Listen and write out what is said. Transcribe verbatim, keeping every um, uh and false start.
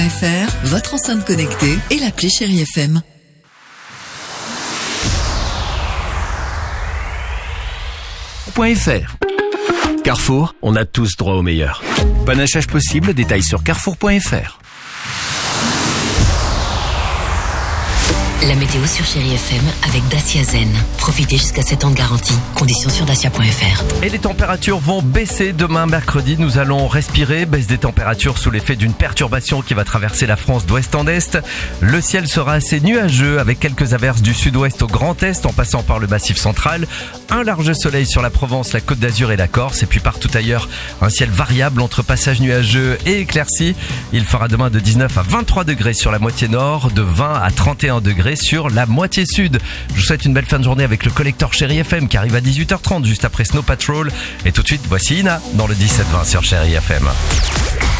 F R, votre enceinte connectée et l'appli Chérie F M. .fr. Carrefour, on a tous droit au meilleur. Panachage possible, détails sur carrefour point f r. La météo sur Chérie F M avec Dacia Zen. Profitez jusqu'à sept ans de garantie. Conditions sur dacia point f r. Et les températures vont baisser demain mercredi. Nous allons respirer. Baisse des températures sous l'effet d'une perturbation qui va traverser la France d'ouest en est. Le ciel sera assez nuageux avec quelques averses du sud-ouest au Grand Est en passant par le Massif central. Un large soleil sur la Provence, la Côte d'Azur et la Corse. Et puis partout ailleurs, un ciel variable entre passages nuageux et éclaircis. Il fera demain de dix-neuf à vingt-trois degrés sur la moitié nord, de vingt à trente et un degrés sur la moitié sud. Je vous souhaite une belle fin de journée avec le collector Chérie F M qui arrive à dix-huit heures trente juste après Snow Patrol. Et tout de suite, voici Ina dans le dix-sept vingt sur Chérie F M.